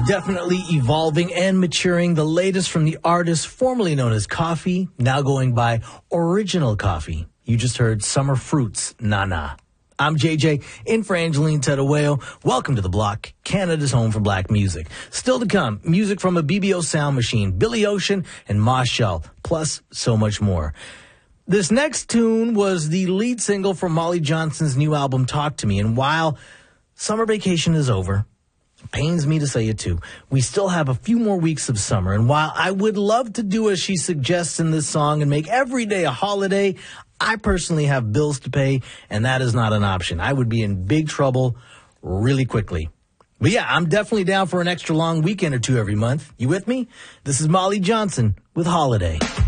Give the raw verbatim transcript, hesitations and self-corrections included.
Definitely evolving and maturing. The latest from the artist formerly known as Coffee, now going by Original Coffee. You just heard Summer Fruits, Na Na. I'm J J, in for Angeline Tedaweo. Welcome to The Block, Canada's home for black music. Still to come, music from a B B O Sound Machine, Billy Ocean, and Moss Shell, plus so much more. This next tune was the lead single from Molly Johnson's new album, Talk to Me. And while summer vacation is over, it pains me to say it too, we still have a few more weeks of summer. And while I would love to do as she suggests in this song and make every day a holiday, I personally have bills to pay, and that is not an option. I would be in big trouble really quickly. But yeah, I'm definitely down for an extra long weekend or two every month. You with me? This is Molly Johnson with Holiday.